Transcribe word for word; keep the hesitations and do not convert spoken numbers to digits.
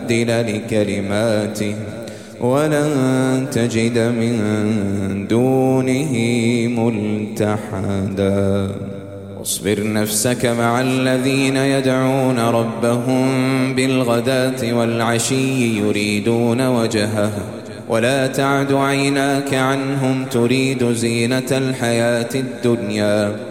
مبدل لكلماته ولن تجد من دونه ملتحدا واصبر نفسك مع الذين يدعون ربهم بالغداة والعشي يريدون وجهه ولا تعد عيناك عنهم تريد زينة الحياة الدنيا